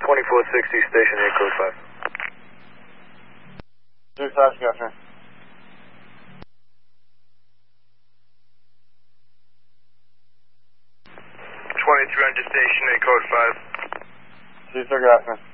2460, station 8, code 5. 2 Sergeant Guthrie. 2300, station 8, code 5. 2 Sir Guthrie.